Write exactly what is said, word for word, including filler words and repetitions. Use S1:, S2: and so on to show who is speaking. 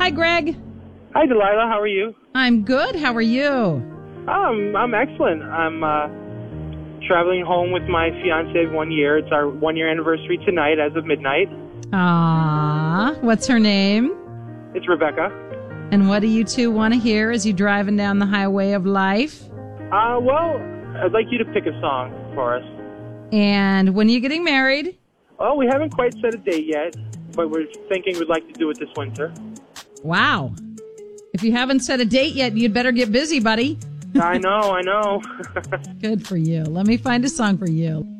S1: Hi, Greg.
S2: Hi, Delilah. How are you?
S1: I'm good. How are you?
S2: Um, I'm excellent. I'm uh, traveling home with my fiance of one year. It's our one-year anniversary tonight as of midnight.
S1: Ah, what's her name?
S2: It's Rebecca.
S1: And what do you two want to hear as you're driving down the highway of life?
S2: Uh, well, I'd like you to pick a song for us.
S1: And when are you getting married?
S2: Well, we haven't quite set a date yet, but we're thinking we'd like to do it this winter.
S1: Wow. If you haven't set a date yet, you'd better get busy, buddy.
S2: I know, I know.
S1: Good for you. Let me find a song for you.